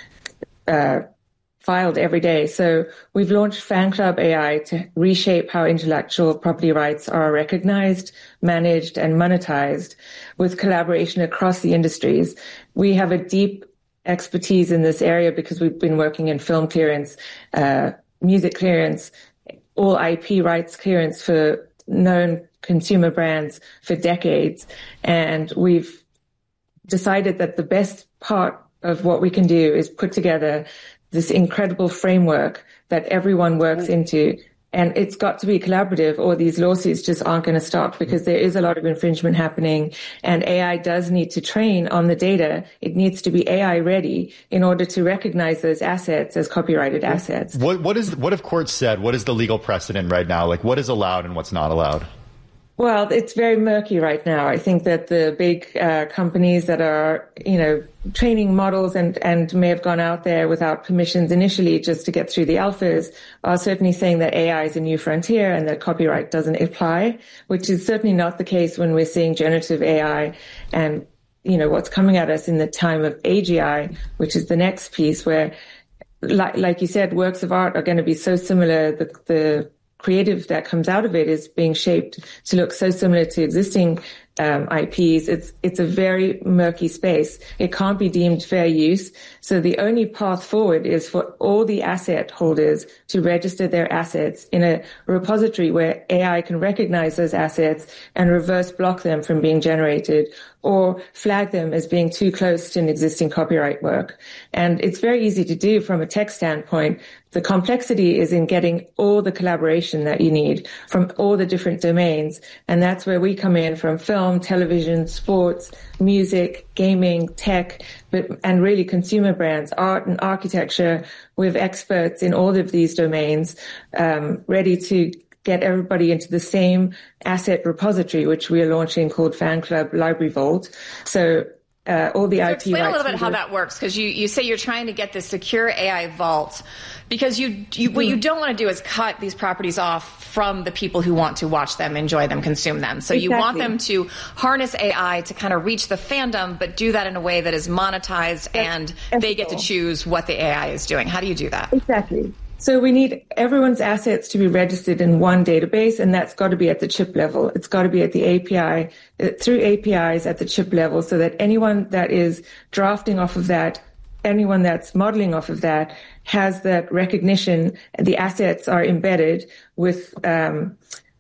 uh, filed every day. So we've launched Fan Club A I to reshape how intellectual property rights are recognized, managed, and monetized with collaboration across the industries. We have a deep expertise in this area because we've been working in film clearance, uh, music clearance, all I P rights clearance for known consumer brands for decades. And we've decided that the best part of what we can do is put together this incredible framework that everyone works into. And it's got to be collaborative, or these lawsuits just aren't going to stop, because there is a lot of infringement happening, and A I does need to train on the data. It needs to be A I ready in order to recognize those assets as copyrighted assets. What, what is, what have courts said? What is the legal precedent right now? Like, what is allowed and what's not allowed? Well, it's very murky right now. I think that the big uh, companies that are, you know, training models and, and may have gone out there without permissions initially just to get through the alphas are certainly saying that A I is a new frontier and that copyright doesn't apply, which is certainly not the case when we're seeing generative A I and, you know, what's coming at us in the time of A G I, which is the next piece where, like, like you said, works of art are going to be so similar. The, the creative that comes out of it is being shaped to look so similar to existing um, I Ps. It's it's a very murky space. It can't be deemed fair use. So the only path forward is for all the asset holders to register their assets in a repository where A I can recognize those assets and reverse block them from being generated or flag them as being too close to an existing copyright work. And it's very easy to do from a tech standpoint. The complexity is in getting all the collaboration that you need from all the different domains. And that's where we come in, from film, television, sports, music, gaming, tech, but, and really consumer brands, art and architecture. We have experts in all of these domains, um, ready to get everybody into the same asset repository, which we are launching, called Fan Club Library Vault. So Uh, all the so I P explain rights. a little bit how that works, because you, you say you're trying to get this secure A I vault, because you, you what you don't want to do is cut these properties off from the people who want to watch them, enjoy them, consume them. So exactly. You want them to harness A I to kind of reach the fandom, but do that in a way that is monetized and That's they get to choose what the A I is doing. How do you do that? Exactly. So we need everyone's assets to be registered in one database, and that's got to be at the chip level. It's got to be at the A P I, through A P Is at the chip level, so that anyone that is drafting off of that, anyone that's modeling off of that, has that recognition. The assets are embedded with um,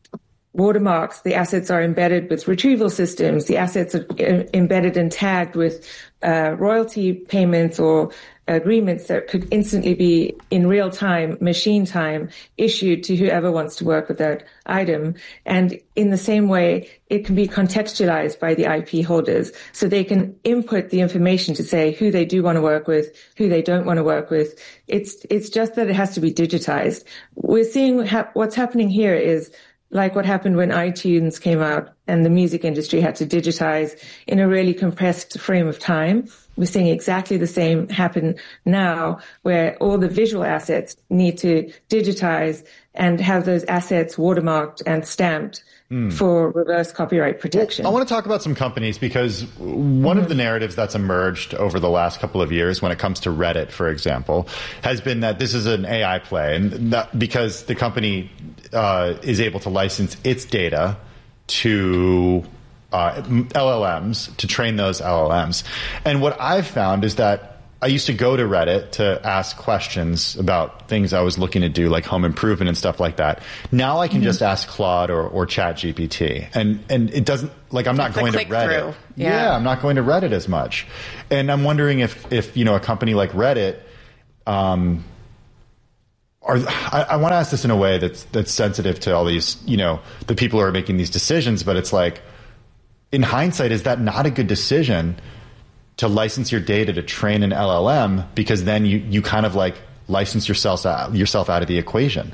watermarks. The assets are embedded with retrieval systems. The assets are embedded and tagged with uh, royalty payments or agreements that could instantly be in real time, machine time, issued to whoever wants to work with that item. And in the same way, it can be contextualized by the I P holders. So they can input the information to say who they do want to work with, who they don't want to work with. It's, it's just that it has to be digitized. We're seeing ha- what's happening here is like what happened when iTunes came out and the music industry had to digitize in a really compressed frame of time. We're seeing exactly the same happen now, where all the visual assets need to digitize and have those assets watermarked and stamped mm. for reverse copyright protection. Well, I want to talk about some companies because one mm-hmm. of the narratives that's emerged over the last couple of years when it comes to Reddit, for example, has been that this is an A I play, and that because the company uh, is able to license its data to Uh, L L Ms to train those L L Ms. And what I've found is that I used to go to Reddit to ask questions about things I was looking to do, like home improvement and stuff like that. Now I can mm-hmm. just ask Claude or, or ChatGPT. And, and it doesn't, like, I'm not it's going to Reddit. Yeah. yeah, I'm not going to Reddit as much. And I'm wondering if, if you know, a company like Reddit, um, Are, I, I want to ask this in a way that's, that's sensitive to all these, you know, the people who are making these decisions, but it's like, in hindsight, is that not a good decision to license your data to train an L L M, because then you, you kind of like license yourself out, yourself out of the equation?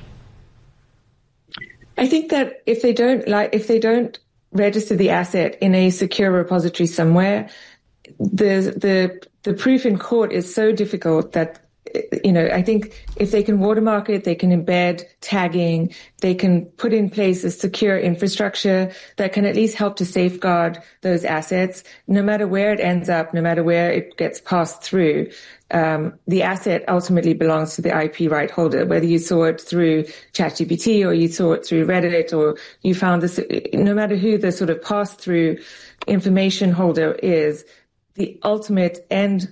I think that if they don't like, if they don't register the asset in a secure repository somewhere, the the the proof in court is so difficult that, you know, I think if they can watermark it, they can embed tagging, they can put in place a secure infrastructure that can at least help to safeguard those assets, no matter where it ends up, no matter where it gets passed through. Um, the asset ultimately belongs to the I P right holder, whether you saw it through ChatGPT or you saw it through Reddit or you found this, no matter who the sort of pass-through information holder is, the ultimate end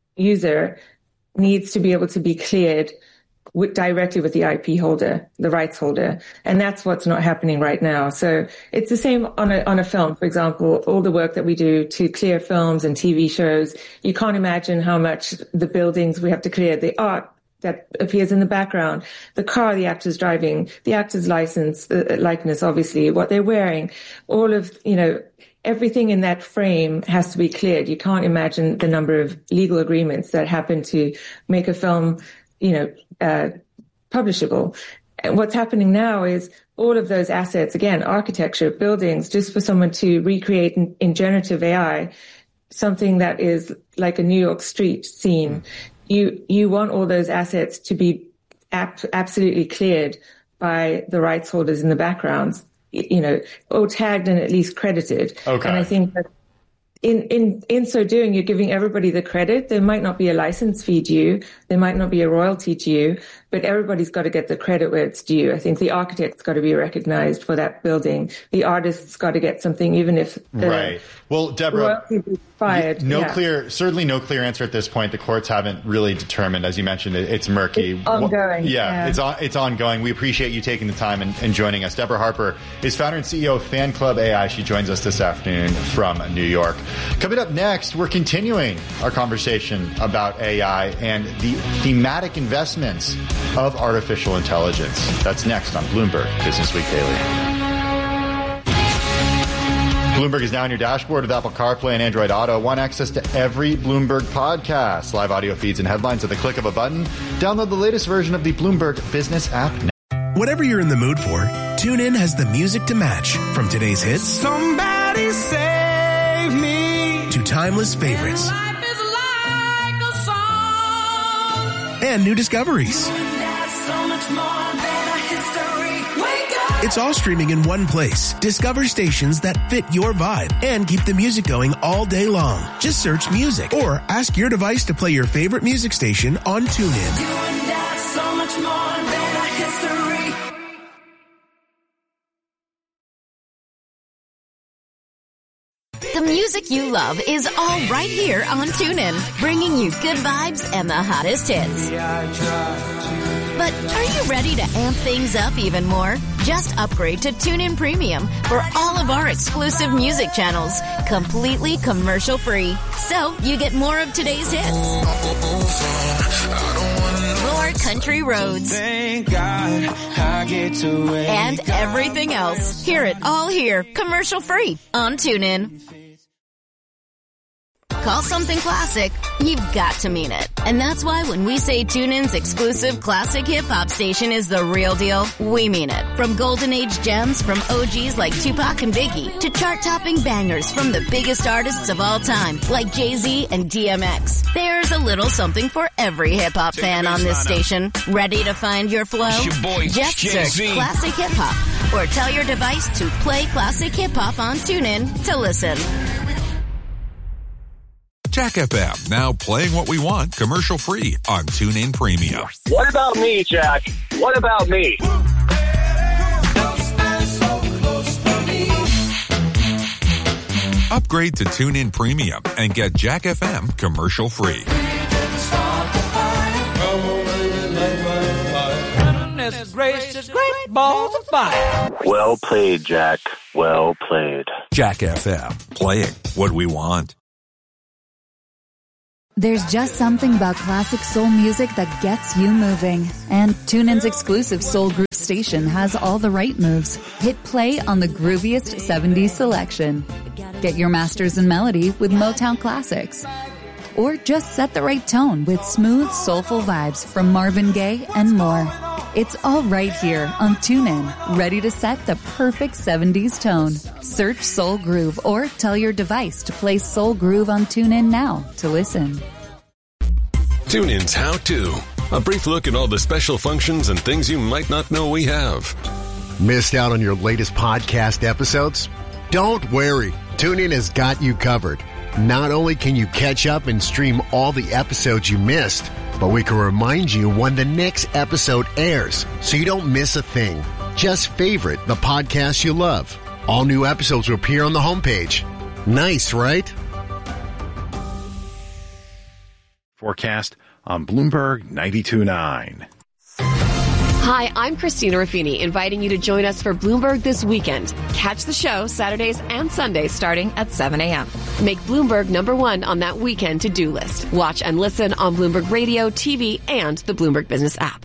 user needs to be able to be cleared with, directly with the I P holder, the rights holder. And that's what's not happening right now. So it's the same on a, on a film. For example, all the work that we do to clear films and T V shows, you can't imagine how much the buildings we have to clear, the art that appears in the background, the car the actor's driving, the actor's license, uh, likeness, obviously, what they're wearing, all of, you know, everything in that frame has to be cleared. You can't imagine the number of legal agreements that happen to make a film, you know, uh, publishable. And what's happening now is all of those assets, again, architecture, buildings, just for someone to recreate in, in generative A I, something that is like a New York street scene. Mm. You, you want all those assets to be ap- absolutely cleared by the rights holders in the backgrounds, you know, or tagged and at least credited. Okay. And I think that in, in, in so doing, you're giving everybody the credit. There might not be a license fee due. There might not be a royalty due, but everybody's got to get the credit where it's due. I think the architect's got to be recognized for that building. The artist's got to get something, even if the right. Well, Deborah, royalty is fired. No yeah. clear, certainly no clear answer at this point. The courts haven't really determined, as you mentioned, it, it's murky. It's ongoing. Yeah, yeah. it's on, it's ongoing. We appreciate you taking the time and, and joining us. Deborah Harper is founder and C E O of Fan Club A I. She joins us this afternoon from New York. Coming up next, we're continuing our conversation about A I and the thematic investments of artificial intelligence. That's next on Bloomberg Business Week Daily. Bloomberg is now on your dashboard with Apple CarPlay and Android Auto. Want access to every Bloomberg podcast, live audio feeds, and headlines at the click of a button. Download the latest version of the Bloomberg Business app now. Whatever you're in the mood for, TuneIn has the music to match. From today's hits, Somebody Save Me, to timeless favorites. And life is like a song. And new discoveries. So much more than a history. Wake up. It's all streaming in one place. Discover stations that fit your vibe and keep the music going all day long. Just search music or ask your device to play your favorite music station on TuneIn. You and I, so much more than a history. The music you love is all right here on TuneIn, bringing you good vibes and the hottest hits. Yeah, I try to But are you ready to amp things up even more? Just upgrade to TuneIn Premium for all of our exclusive music channels, completely commercial free. So you get more of today's hits, more country roads, Thank God I get to wake and everything else. Hear it all here, commercial free on TuneIn. Call something classic, you've got to mean it. And that's why when we say TuneIn's exclusive classic hip-hop station is the real deal, we mean it. From golden age gems from O Gs like Tupac and Biggie to chart-topping bangers from the biggest artists of all time like Jay-Z and D M X. There's a little something for every hip-hop fan on this station. Ready to find your flow? Your boy, Just Jay-Z. search Classic Hip-Hop or tell your device to play Classic Hip-Hop on TuneIn to listen. Jack F M, now playing what we want commercial free on TuneIn Premium. What about me, Jack? What about me? Upgrade to TuneIn Premium and get Jack F M commercial free. Goodness gracious, great balls of fire. Well played, Jack. Well played. Jack F M, playing what we want. There's just something about classic soul music that gets you moving. And TuneIn's exclusive Soul Groove station has all the right moves. Hit play on the grooviest seventies selection. Get your masters in melody with Motown classics. Or just set the right tone with smooth, soulful vibes from Marvin Gaye and more. It's all right here on TuneIn, ready to set the perfect seventies tone. Search Soul Groove or tell your device to play Soul Groove on TuneIn now to listen. TuneIn's How To. A brief look at all the special functions and things you might not know we have. Missed out on your latest podcast episodes? Don't worry. TuneIn has got you covered. Not only can you catch up and stream all the episodes you missed, but we can remind you when the next episode airs so you don't miss a thing. Just favorite the podcast you love. All new episodes will appear on the homepage. Nice, right? Forecast on Bloomberg ninety-two point nine. Hi, I'm Christina Ruffini, inviting you to join us for Bloomberg This Weekend. Catch the show Saturdays and Sundays starting at seven a.m. Make Bloomberg number one on that weekend to-do list. Watch and listen on Bloomberg Radio, T V, and the Bloomberg Business app.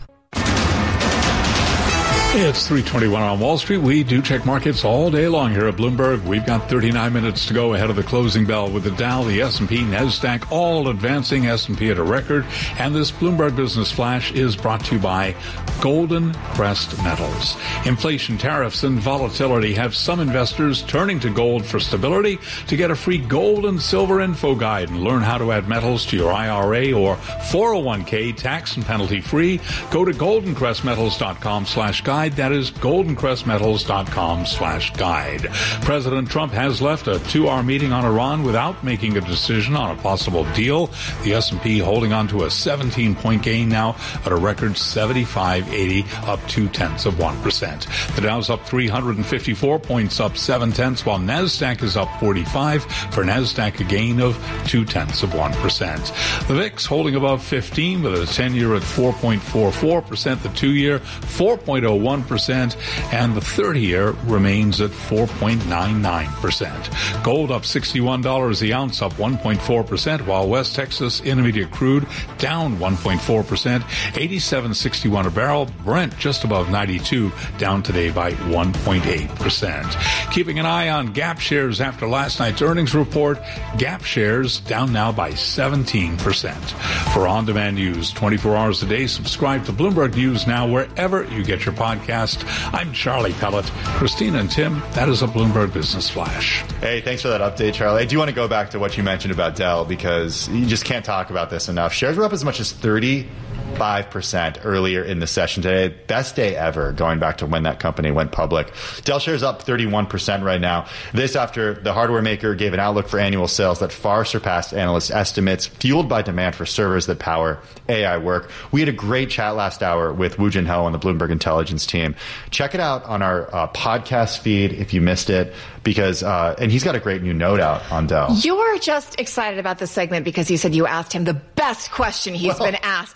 It's three twenty-one on Wall Street. We do check markets all day long here at Bloomberg. We've got thirty-nine minutes to go ahead of the closing bell with the Dow, the S and P, NASDAQ, all advancing, S and P at a record. And this Bloomberg Business Flash is brought to you by Golden Crest Metals. Inflation, tariffs, and volatility have some investors turning to gold for stability. To get a free gold and silver info guide and learn how to add metals to your I R A or four oh one k tax and penalty free, go to goldencrestmetals.com slash guide. That is goldencrestmetals.com slash guide. President Trump has left a two-hour meeting on Iran without making a decision on a possible deal. The S and P holding on to a seventeen-point gain now at a record seventy-five eighty, up two-tenths of one percent. The Dow's up three hundred fifty-four points, up seven-tenths, while NASDAQ is up forty-five. For NASDAQ, a gain of two-tenths of one percent. The V I X holding above fifteen with a ten-year at four point four four percent. The two-year, four point oh one percent, and the thirty-year remains at four point nine nine percent. Gold up sixty-one dollars the ounce, up one point four percent, while West Texas Intermediate crude down one point four percent, eighty-seven sixty-one a barrel. Brent just above ninety-two, down today by one point eight percent. Keeping an eye on Gap shares after last night's earnings report. Gap shares down now by seventeen percent. For on-demand news twenty-four hours a day, subscribe to Bloomberg News now wherever you get your podcast. I'm Charlie Pellet. Christina and Tim, that is a Bloomberg Business Flash. Hey, thanks for that update, Charlie. I do want to go back to what you mentioned about Dell because you just can't talk about this enough. Shares were up as much as thirty-five percent earlier in the session today. Best day ever going back to when that company went public. Dell shares up thirty-one percent right now. This after the hardware maker gave an outlook for annual sales that far surpassed analyst estimates, fueled by demand for servers that power A I work. We had a great chat last hour with Woo Jin Ho on the Bloomberg Intelligence team. Check it out on our uh, podcast feed if you missed it, because uh, and he's got a great new note out on Dell. You're just excited about this segment because you said you asked him the best question he's well, been asked in like forever.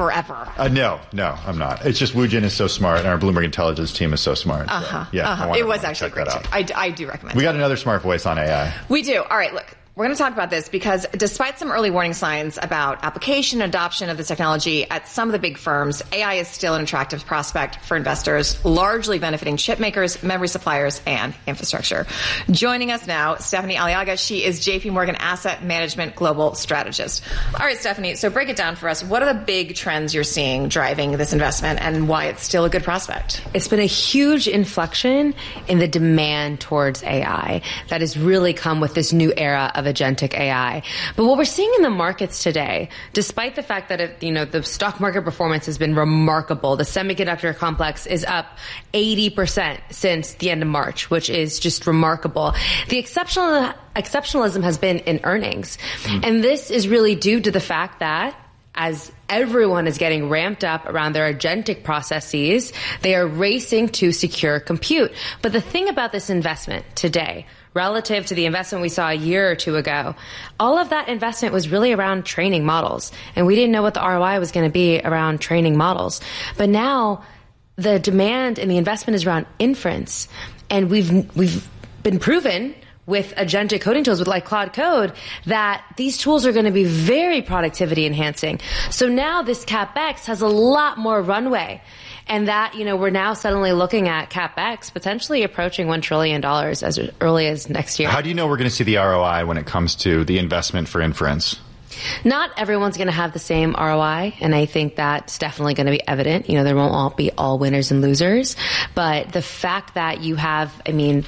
forever. Uh, no, no, I'm not. It's just Woojin is so smart, and our Bloomberg Intelligence team is so smart. So, uh-huh. yeah, uh-huh. It was actually great. I, I do recommend we it. We got another smart voice on A I. We do. All right, look. We're going to talk about this because despite some early warning signs about application and adoption of this technology at some of the big firms, A I is still an attractive prospect for investors, largely benefiting chip makers, memory suppliers, and infrastructure. Joining us now, Stephanie Aliaga. She is J P Morgan Asset Management Global Strategist. All right, Stephanie, so break it down for us. What are the big trends you're seeing driving this investment and why it's still a good prospect? It's been a huge inflection in the demand towards A I that has really come with this new era of agentic A I. But what we're seeing in the markets today, despite the fact that it, you know, the stock market performance has been remarkable, the semiconductor complex is up eighty percent since the end of March, which is just remarkable. The exceptional exceptionalism has been in earnings. Mm. And this is really due to the fact that as everyone is getting ramped up around their agentic processes, they are racing to secure compute. But the thing about this investment today, relative to the investment we saw a year or two ago, all of that investment was really around training models. And we didn't know what the R O I was going to be around training models. But now the demand and the investment is around inference. And we've, we've been proven with agentic coding tools with like Claude Code that these tools are going to be very productivity enhancing. So now this CapEx has a lot more runway. And that, you know, we're now suddenly looking at CapEx potentially approaching one trillion dollars as early as next year. How do you know we're going to see the R O I when it comes to the investment for inference? Not everyone's going to have the same R O I, and I think that's definitely going to be evident. You know, there won't all be all winners and losers, but the fact that you have, I mean,